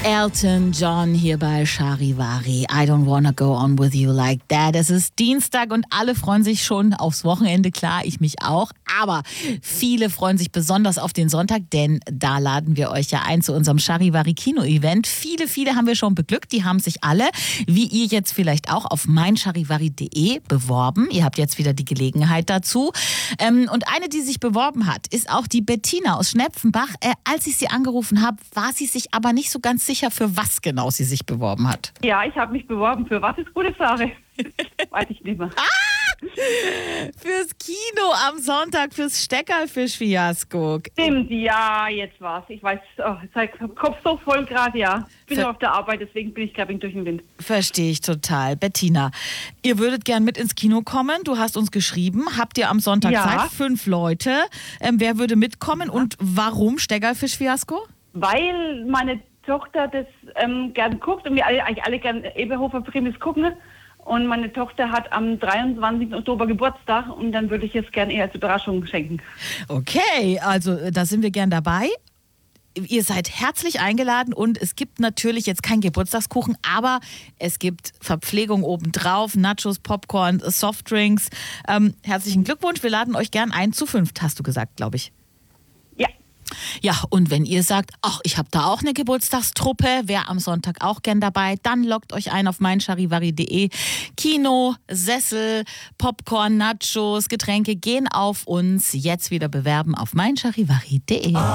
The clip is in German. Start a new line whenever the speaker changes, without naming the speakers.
Elton John hier bei Charivari. I don't wanna go on with you like that. Es ist Dienstag und alle freuen sich schon aufs Wochenende. Klar, ich mich auch. Aber viele freuen sich besonders auf den Sonntag, denn da laden wir euch ja ein zu unserem Charivari Kino-Event. Viele haben wir schon beglückt. Die haben sich alle, wie ihr jetzt vielleicht auch, auf meincharivari.de beworben. Ihr habt jetzt wieder die Gelegenheit dazu. Und eine, die sich beworben hat, ist auch die Bettina aus Schnepfenbach. Als ich sie angerufen habe, war sie sich aber nicht so ganz sicher, für was genau sie sich beworben hat.
Ja, ich habe mich beworben. Für was ist gute Sache? Weiß ich nicht mehr.
Fürs Kino am Sonntag, fürs Steckerlfisch-Fiasko.
Stimmt, ja, jetzt war's. Ich weiß, jetzt habe ich Kopf so voll gerade, ja. Bin noch auf der Arbeit, deswegen bin ich, glaube ich, durch den Wind.
Verstehe ich total. Bettina, ihr würdet gern mit ins Kino kommen. Du hast uns geschrieben. Habt ihr am Sonntag Zeit? 5 Leute. Wer würde mitkommen und warum Steckerlfisch-Fiasko?
Weil meine Tochter das gern guckt und wir eigentlich alle gern Eberhofer-Primis gucken. Und meine Tochter hat am 23. Oktober Geburtstag und dann würde ich es gerne ihr als Überraschung schenken.
Okay, also da sind wir gern dabei. Ihr seid herzlich eingeladen und es gibt natürlich jetzt keinen Geburtstagskuchen, aber es gibt Verpflegung obendrauf, Nachos, Popcorn, Softdrinks. Herzlichen Glückwunsch, wir laden euch gern ein zu 5, hast du gesagt, glaube ich. Ja, und wenn ihr sagt, ach, ich habe da auch eine Geburtstagstruppe, wer am Sonntag auch gern dabei, dann loggt euch ein auf meincharivari.de. Kino, Sessel, Popcorn, Nachos, Getränke gehen auf uns. Jetzt wieder bewerben auf meincharivari.de.